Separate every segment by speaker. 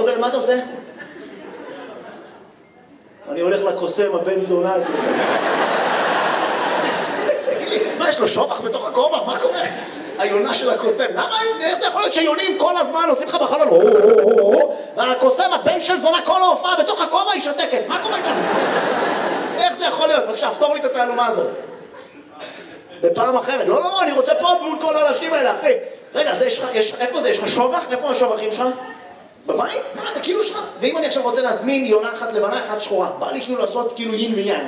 Speaker 1: חוזרת, מה אתה עושה? אני הולך לקוסם, הבן זונה הזה. תגיד לי, מה, יש לו שופח בתוך הכובע? מה קורה? היונה של הקוסם. למה? איך זה יכול להיות שיונים כל הזמן עושים לך בחלון? והקוסם, הבן של זונה, כל ההופעה בתוך הכובע היא שותקת. מה קורה שם? איך זה יכול להיות? בבקשה, פתור לי את התעלומה הזאת. בפעם אחרת. לא, אני רוצה פה מול כל האנשים האלה, אחי. רגע, איפה זה? יש לך שובח? איפה השובחים שלך? בבית? מה, אתה כאילו שלך? ואם אני עכשיו רוצה להזמין יונה אחת לבנה, אחת שחורה, בא לי כאילו לעשות כאילו יין ויין.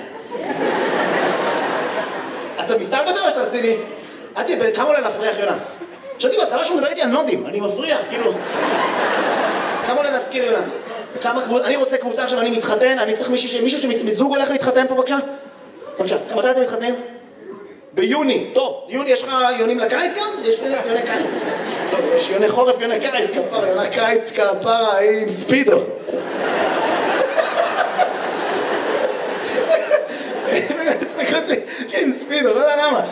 Speaker 1: אתה מסתלבט או שאתה רציני? כמה עולה להפריח יונה? חשבתי בהתחלה שהוא מדבר איתי על נודים, אני מפריע, כאילו. כמה עולה להזכיר יונה? אני רוצה קבוצה עכשיו, אני מתחתן, אני צריך מישהו שמזוג הולך להתחתן פה, בבקשה? בבקשה, מתי אתם מתחתנים? ביוני, טוב, יוני, יש לך יונים לקיץ גם? יש יוני קיץ. לא, יש יוני חורף, יוני קיץ, כפרה, יוני קיץ, כפרה, עם ספידו. צחק אותי, עם ספידו, לא יודע למה.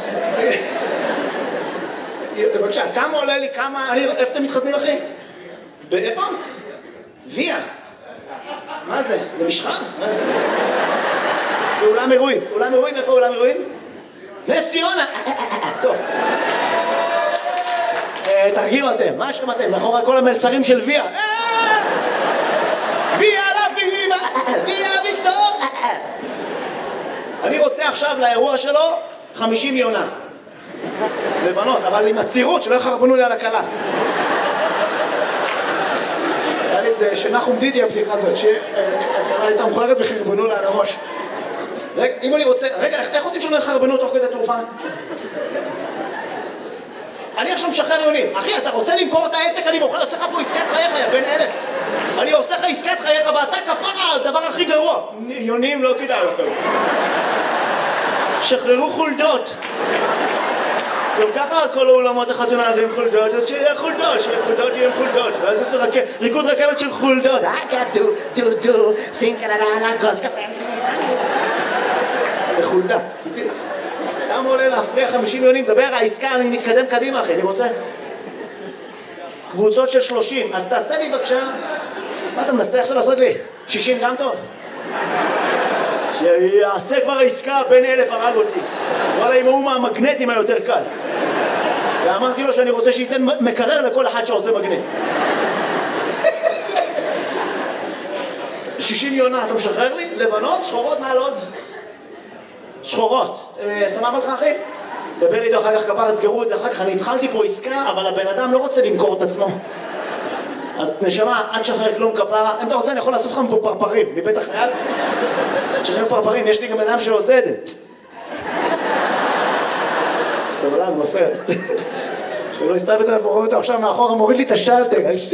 Speaker 1: בבקשה, כמה עולה לי, איפה אתם מתחתנים, אחי? באיפה? ויה. מה זה? זה משחה? זה אולם אירועים. אולם אירועים, איפה אולם אירועים? נס ציונה! טוב. תרגיעו אתם, מה יש לכם אתם? מאחורי כל המלצרים של ויה. ויה לביבה! ויה ויקטור! אני רוצה עכשיו לאירוע שלו 50 יונה. לבנות, אבל עם הצירות שלא יחרבנו לי על הקלה. היה לי זה שנחום דידי הבדיחה הזאת, שהקלה הייתה מכוערת וחרבנו לה על הראש. רגע, אם אני רוצה... רגע, איך עושים שלא יחרבנו תוך כדי תעופה? אני עכשיו משחרר יונים. אחי, אתה רוצה למכור את העסק? אני עושה לך פה עסקת חייך, יא בן 1000. אני עושה לך עסקת חייך ואתה כפרה, הדבר הכי גרוע. יונים לא כדאי לכם. שחררו חולדות. גם ככה כל האולמות החתונה הזה עם חולדות, אז שיהיה חולדות, יהיה עם חולדות. ואז יש ריקוד רכבת של חולדות. דו, סינקרלה, גוסקה. זה חולדה. כמה עולה להפריע 50 יונים? דבר, העסקה, אני מתקדם קדימה, אחי, אני רוצה. קבוצות של 30, אז תעשה לי בבקשה. מה אתה מנסה עכשיו לעשות לי? 60 גם טוב? שיעשה כבר העסקה, בן 1000 הרג אותי. וואלה, עם ההוא מהמגנטים היותר קל. ואמרתי לו שאני רוצה שייתן מקרר לכל אחד שעושה מגנט. 60 יונה, אתה משחרר לי? לבנות, שחורות, מה לוז? שחורות. סמך לך, אחי? דבר איתו אחר כך, כפר, תסגרו את זה אחר כך. אני התחלתי פה עסקה, אבל הבן אדם לא רוצה למכור את עצמו. אז נשמה, אל תשחרר כלום, כפרה. אם אתה רוצה, אני יכול לאסוף לך פה פרפרים, מבית החייל. תשחרר פרפרים, יש לי גם אדם שעושה את זה. סבלן, מפרץ. שלא הסתלבט עליו, רואה אותו עכשיו מאחורה, מוריד לי את השלטר.